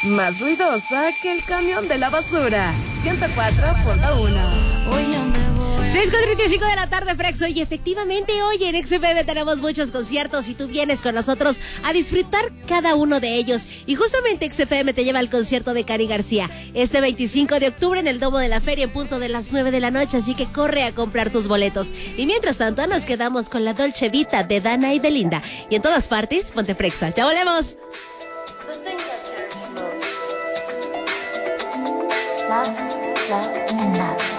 más ruidosa que el camión de la basura. 104.1. Hoy ya me voy. 6:35 de la tarde, Frexo. Y efectivamente, hoy en XFM tenemos muchos conciertos y tú vienes con nosotros a disfrutar cada uno de ellos. Y justamente XFM te lleva al concierto de Cani García este 25 de octubre en el Domo de la Feria en punto de las 9 de la noche. Así que corre a comprar tus boletos. Y mientras tanto, nos quedamos con la Dolce Vita de Dana y Belinda. Y en todas partes, ponte Frexa. ¡Ya volvemos! Love.